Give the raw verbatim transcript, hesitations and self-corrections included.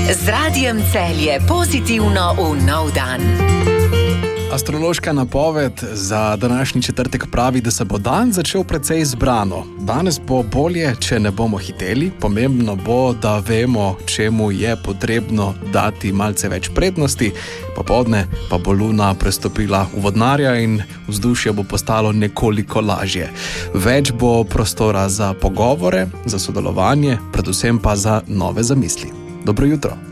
Z Radiem Celje pozitivno v nov dan. Astrološka napoved za današnji četrtek pravi, da se bo dan začel precej zbrano. Danes bo bolje, če ne bomo hiteli. Pomembno bo, da vemo, čemu je potrebno dati malce več prednosti. Popoldne pa bo luna prestopila v vodnarja in vzdušje bo postalo nekoliko lažje. Več bo prostora za pogovore, za sodelovanje, predvsem pa za nove zamisli. Dobro jutro.